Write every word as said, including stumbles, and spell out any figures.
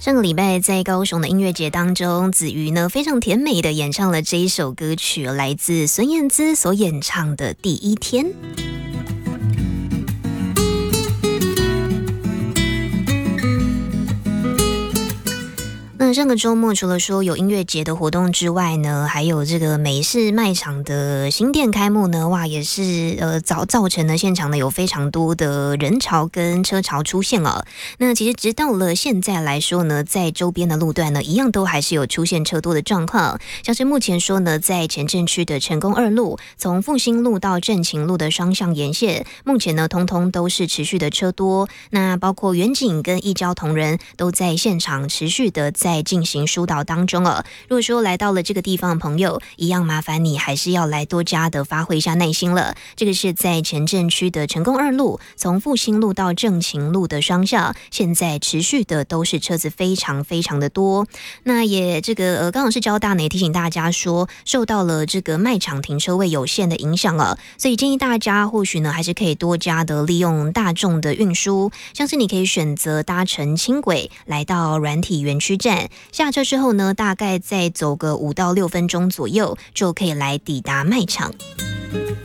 上个礼拜在高雄的音乐节当中，子瑜呢非常甜美的演唱了这一首歌曲，来自孙燕姿所演唱的《第一天》。那上个周末除了说有音乐节的活动之外呢，还有这个美式卖场的新店开幕呢，哇，也是呃造造成了现场呢有非常多的人潮跟车潮出现哦。那其实直到了现在来说呢，在周边的路段呢，一样都还是有出现车多的状况，像是目前说呢，在前镇区的成功二路，从复兴路到正勤路的双向沿线，目前呢通通都是持续的车多。那包括远景跟一交同仁都在现场持续的在在进行疏导当中了。如果说来到了这个地方的朋友，一样麻烦你还是要来多加的发挥一下耐心了。这个是在前镇区的成功二路，从复兴路到正勤路的双向，现在持续的都是车子非常非常的多。那也这个呃，刚好是交大呢也提醒大家说，受到了这个卖场停车位有限的影响了，所以建议大家或许呢还是可以多加的利用大众的运输，像是你可以选择搭乘轻轨来到软体园区站。下车之后呢，大概再走个五到六分钟左右，就可以来抵达卖场。